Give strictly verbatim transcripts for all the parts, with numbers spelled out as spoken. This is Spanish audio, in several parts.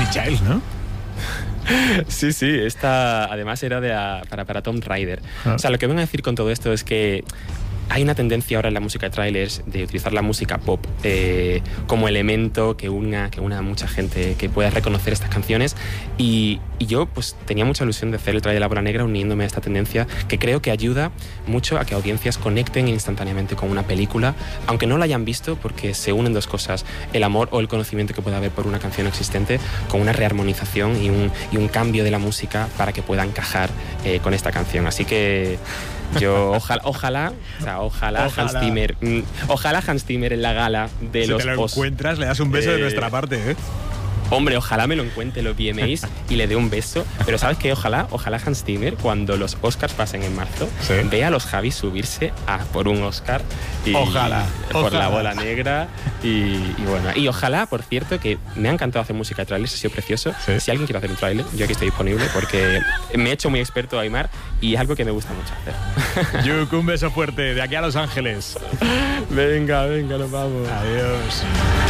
Giles, ¿no? Sí, sí, esta además era de a, para, para Tomb Raider. Ah. O sea, lo que vengo a decir con todo esto es que hay una tendencia ahora en la música de trailers de utilizar la música pop eh, como elemento que una, que una a mucha gente que pueda reconocer estas canciones y, y yo pues tenía mucha ilusión de hacer el trailer de La Bola Negra uniéndome a esta tendencia que creo que ayuda mucho a que audiencias conecten instantáneamente con una película, aunque no la hayan visto, porque se unen dos cosas, el amor o el conocimiento que pueda haber por una canción existente con una rearmonización y un, y un cambio de la música para que pueda encajar eh, con esta canción. Así que yo ojalá, ojalá, o sea, ojalá, ojalá. Hans Zimmer, mm, ojalá Hans Zimmer en la gala de si los Si te lo Os- encuentras, le das un beso eh, de nuestra parte, ¿eh? Hombre, ojalá me lo encuentre los V M As y le dé un beso. Pero ¿sabes qué? Ojalá, ojalá Hans Zimmer, cuando los Oscars pasen en marzo, ¿sí? Vea a los Javis subirse a por un Oscar. Y, ojalá. Y por ojalá. La Bola Negra. Y, y bueno, y ojalá, por cierto, que me ha encantado hacer música de trailers, ha sido precioso. ¿Sí? Si alguien quiere hacer un trailer, yo aquí estoy disponible porque me he hecho muy experto a Aimar y es algo que me gusta mucho hacer. Yuk, un beso fuerte de aquí a Los Ángeles. Venga, venga, nos vamos. Adiós.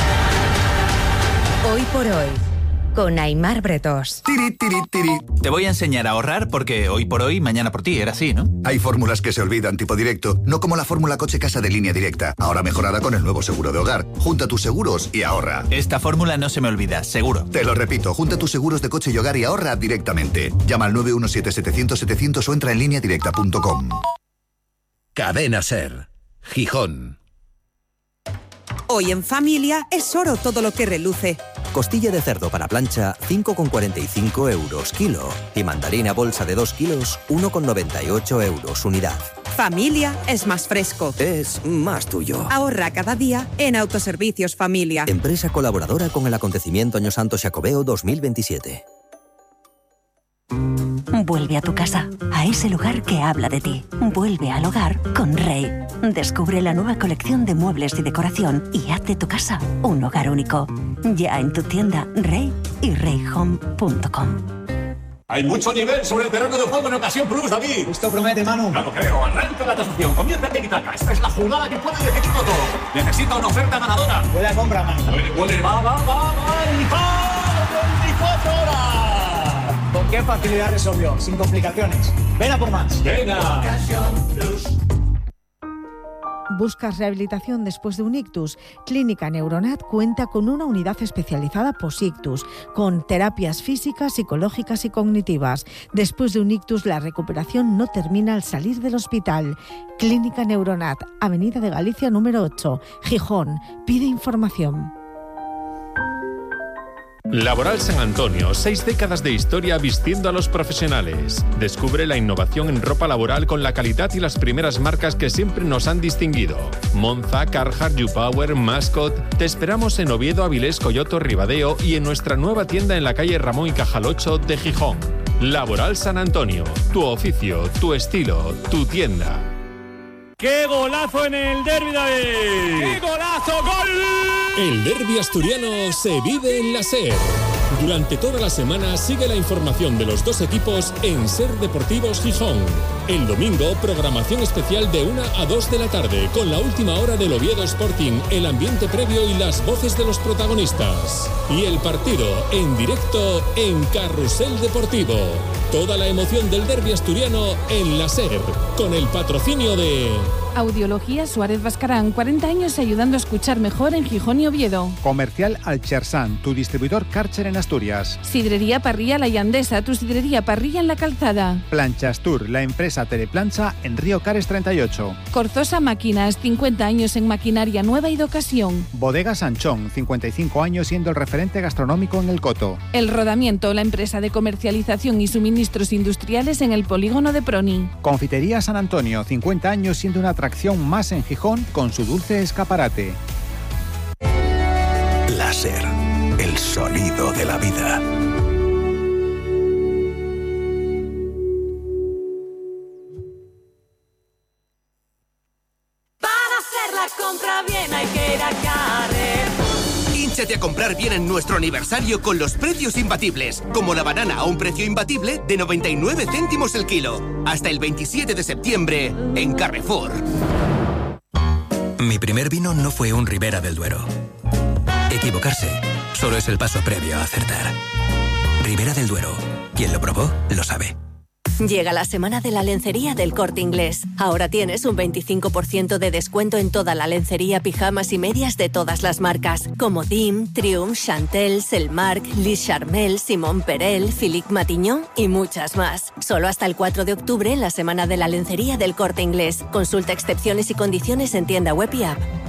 Hoy por hoy, con Aimar Bretos. Tiri, tiri, tiri. Te voy a enseñar a ahorrar porque hoy por hoy, mañana por ti, era así, ¿no? Hay fórmulas que se olvidan, tipo directo, no como la fórmula coche-casa de Línea Directa, ahora mejorada con el nuevo seguro de hogar. Junta tus seguros y ahorra. Esta fórmula no se me olvida, seguro. Te lo repito, junta tus seguros de coche y hogar y ahorra directamente. Llama al nueve uno siete setecientos setecientos o entra en línea directa punto com. Cadena SER, Gijón. Hoy en familia es oro todo lo que reluce. Costilla de cerdo para plancha, cinco con cuarenta y cinco euros kilo. Y mandarina bolsa de dos kilos, uno con noventa y ocho euros unidad. Familia es más fresco. Es más tuyo. Ahorra cada día en Autoservicios Familia. Empresa colaboradora con el acontecimiento Año Santo Xacobeo dos mil veintisiete. Vuelve a tu casa, a ese lugar que habla de ti. Vuelve al hogar con Rey. Descubre la nueva colección de muebles y decoración y haz de tu casa un hogar único. Ya en tu tienda Rey y rey home punto com. Hay mucho nivel sobre el terreno de juego en Ocasión Plus, David. Esto promete, Manu. No lo creo. Arranca la tasación. Comienza el tiki-taka. Esta es la jugada que puede definir todo. Necesita una oferta ganadora. Huele a compra, Manu. Huele, huele. Va, va, va, va. veinticuatro horas. ¿Con qué facilidad resolvió? Sin complicaciones. Ven a por más. Venga. Ocasión Plus. ¿Buscas rehabilitación después de un ictus? Clínica Neuronat cuenta con una unidad especializada post-ictus, con terapias físicas, psicológicas y cognitivas. Después de un ictus, la recuperación no termina al salir del hospital. Clínica Neuronat, Avenida de Galicia número ocho, Gijón. Pide información. Laboral San Antonio, seis décadas de historia vistiendo a los profesionales. Descubre la innovación en ropa laboral con la calidad y las primeras marcas que siempre nos han distinguido. Monza, Carhartt, YouPower, Mascot. Te esperamos en Oviedo, Avilés, Coyoto, Ribadeo y en nuestra nueva tienda en la calle Ramón y Cajal ocho de Gijón. Laboral San Antonio, tu oficio, tu estilo, tu tienda. ¡Qué golazo en el derbi, David! ¡Qué golazo! ¡Gol! El derbi asturiano se vive en la SER. Durante toda la semana sigue la información de los dos equipos en SER Deportivos Gijón. El domingo, programación especial de una a dos de la tarde con la última hora del Oviedo Sporting, el ambiente previo y las voces de los protagonistas. Y el partido en directo en Carrusel Deportivo. Toda la emoción del derbi asturiano en la SER, con el patrocinio de... Audiología Suárez Bascarán, cuarenta años ayudando a escuchar mejor en Gijón y Oviedo. Comercial Alchersan, tu distribuidor Karcher en Asturias. Sidrería Parrilla La Yandesa, tu sidrería Parrilla en la Calzada. Planchas Tour, la empresa Teleplancha en Río Cares treinta y ocho. Corzosa Máquinas, cincuenta años en maquinaria nueva y de ocasión. Bodega Sanchón, cincuenta y cinco años siendo el referente gastronómico en el Coto. El Rodamiento, la empresa de comercialización y suministros industriales en el polígono de Proni. Confitería San Antonio, cincuenta años siendo una atracción más en Gijón con su dulce escaparate. La SER, el sonido de la vida. Para hacer la compra bien hay que ir a Carrefour. Hínchate a comprar bien en nuestro aniversario con los precios imbatibles, como la banana a un precio imbatible de noventa y nueve céntimos el kilo. Hasta el veintisiete de septiembre en Carrefour. Mi primer vino no fue un Ribera del Duero. Equivocarse Solo es el paso previo a acertar. Ribera del Duero. Quien lo probó, lo sabe. Llega la semana de la lencería del Corte Inglés. Ahora tienes un veinticinco por ciento de descuento en toda la lencería, pijamas y medias de todas las marcas, como Dim, Triumph, Chantel, Selmark, Lis Charmel, Simon Perel, Philippe Matignon y muchas más. Solo hasta el cuatro de octubre en la semana de la lencería del Corte Inglés. Consulta excepciones y condiciones en tienda web y app.